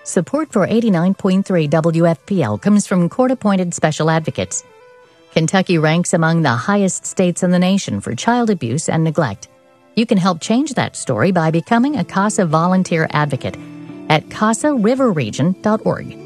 Support for 89.3 WFPL comes from court-appointed special advocates. Kentucky ranks among the highest states in the nation for child abuse and neglect. You can help change that story by becoming a CASA volunteer advocate at CASARiverRegion.org.